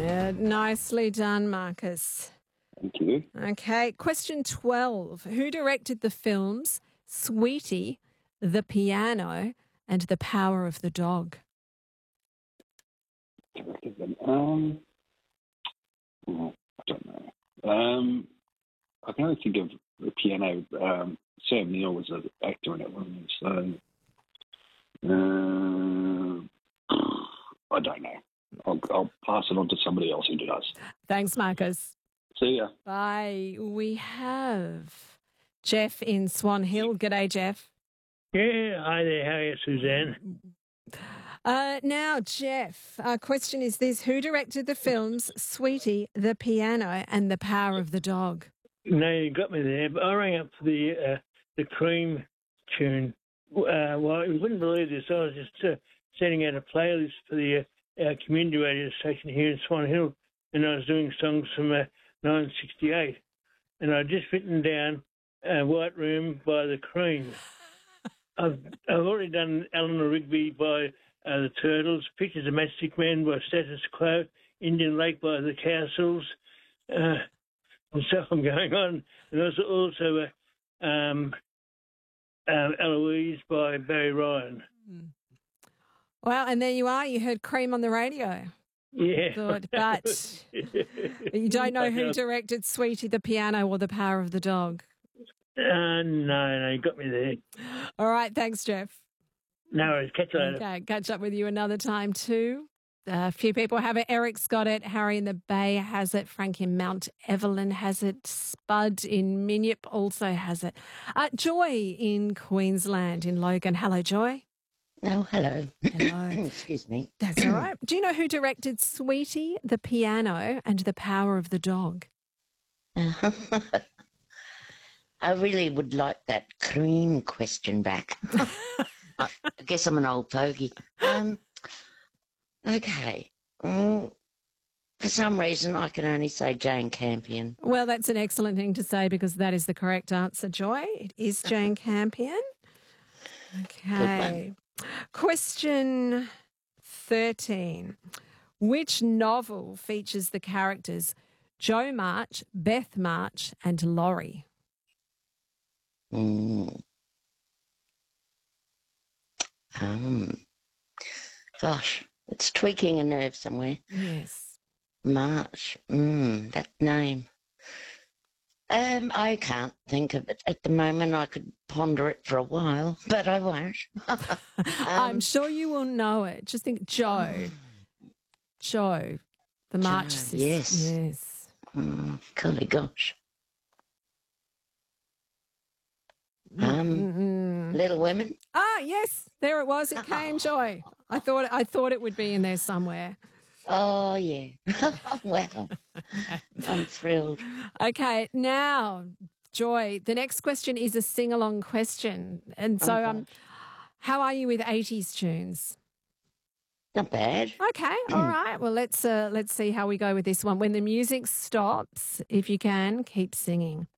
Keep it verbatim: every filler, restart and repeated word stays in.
Yeah, nicely done, Marcus. Thank you. Okay, question twelve. Who directed the films Sweetie, The Piano, and The Power of the Dog? Um, oh, I don't know. Um, I can only think of The Piano. Um, Sam Neill was an actor in it, wasn't he? So, uh, I don't know. I'll, I'll pass it on to somebody else who does. Thanks, Marcus. See ya. Bye. We have Jeff in Swan Hill. G'day, Jeff. Yeah, hi there. How are you, Suzanne? Uh, now, Jeff, our question is this. Who directed the films Sweetie, The Piano, and The Power of the Dog? No, you got me there. But I rang up for the uh, the Cream tune. Uh, well, you wouldn't believe this. I was just uh, sending out a playlist for the uh, our community radio station here in Swan Hill, and I was doing songs from uh, nineteen sixty-eight, and I'd just written down uh, White Room by the Cream. I've, I've already done Eleanor Rigby by uh, the Turtles, Pictures of Matchstick Men by Status Quo, Indian Lake by the Castles, uh, and so I'm going on. And also, also uh, um, uh, Eloise by Barry Ryan. Well, and there you are. You heard Cream on the radio. Yeah. Good, but you don't know who directed Sweetie, The Piano, or The Power of the Dog? Uh, no, no, you got me there. All right, thanks, Jeff. No worries. Catch you later. Okay, catch up with you another time too. A few people have it. Eric's got it. Harry in the Bay has it. Frank in Mount Evelyn has it. Spud in Minyip also has it. Uh, Joy in Queensland in Logan. Hello, Joy. Oh, hello. Hello. Excuse me. That's all right. Do you know who directed Sweetie, The Piano, and The Power of the Dog? Uh, I really would like that Cream question back. I guess I'm an old fogey. Um, okay. Mm, for some reason, I can only say Jane Campion. Well, that's an excellent thing to say because that is the correct answer, Joy. It is Jane Campion. Okay. Question thirteen. Which novel features the characters Jo March, Beth March, and Laurie? Mm. Um, gosh, it's tweaking a nerve somewhere. Yes. March. Mm, that name. Um, I can't think of it at the moment. I could ponder it for a while, but I won't. um, I'm sure you will know it. Just think Jo. Jo. The March Jo, sister. yes. Yes. Mm, golly gosh. Um, Mm-hmm. Little Women. Ah, yes, there it was. It came, Joy. I thought I thought it would be in there somewhere. Oh yeah. Well, I'm thrilled. Okay, now, Joy, the next question is a sing-along question. And so, Okay. um, how are you with eighties tunes? Not bad. Okay, all right. Well, let's uh, let's see how we go with this one. When the music stops, if you can, keep singing.